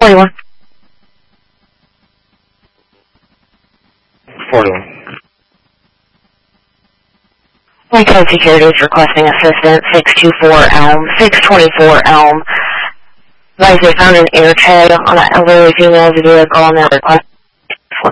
41. 41. Code Security is requesting assistance. 624 Elm. 624 Elm. Advise they found an air tag on an elderly female's vehicle and they're requesting